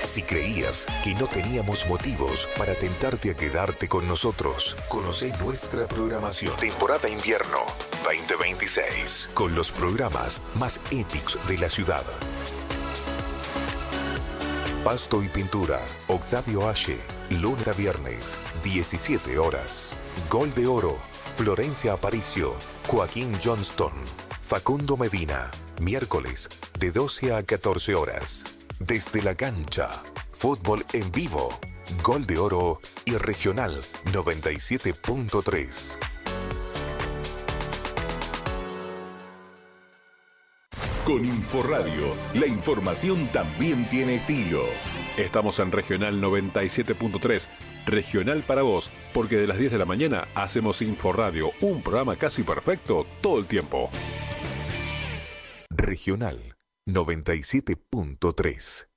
Si creías que no teníamos motivos para tentarte a quedarte con nosotros, conoce nuestra programación. Temporada Invierno 2026, con los programas más épicos de la ciudad. Pasto y Pintura, Octavio Ache, lunes a viernes, 17 horas. Gol de Oro, Florencia Aparicio, Joaquín Johnston, Facundo Medina, miércoles, de 12 a 14 horas. Desde la cancha, fútbol en vivo, Gol de Oro y Regional 97.3. Con Inforradio, la información también tiene estilo. Estamos en Regional 97.3, Regional para vos, porque de las 10 de la mañana hacemos Inforradio, un programa casi perfecto todo el tiempo. Regional 97.3.